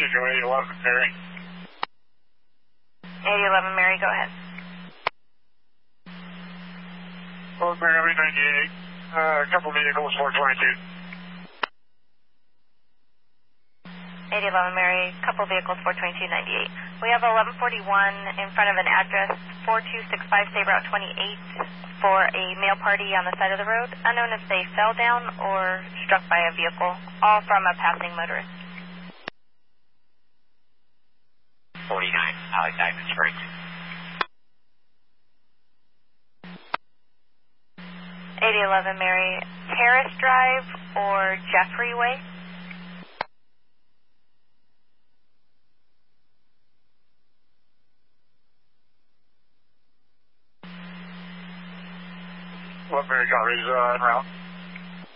go 811 Mary. 811 Mary, go ahead. Well, Mary, 98. A couple vehicles, 422. 811 Mary, couple vehicles, 42298. We have 1141 in front of an address, 4265 State Route 28, for a male party on the side of the road, unknown if they fell down or struck by a vehicle, all from a passing motorist. 49, Alex Diamond Springs. 811 Mary, Terrace Drive or Jeffrey Way? What Mary copies en route?